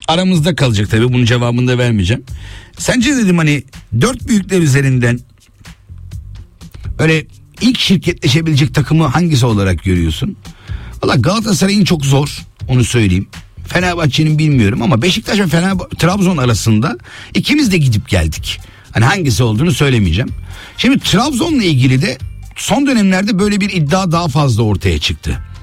aramızda kalacak tabii, bunun cevabını da vermeyeceğim. Sence dedim hani 4 büyükler üzerinden öyle ilk şirketleşebilecek takımı hangisi olarak görüyorsun? Valla Galatasaray'ın çok zor, onu söyleyeyim. Fenerbahçe'nin bilmiyorum ama Beşiktaş ve Trabzon arasında ikimiz de gidip geldik. Hani hangisi olduğunu söylemeyeceğim. Şimdi Trabzon'la ilgili de son dönemlerde böyle bir iddia daha fazla ortaya çıktı.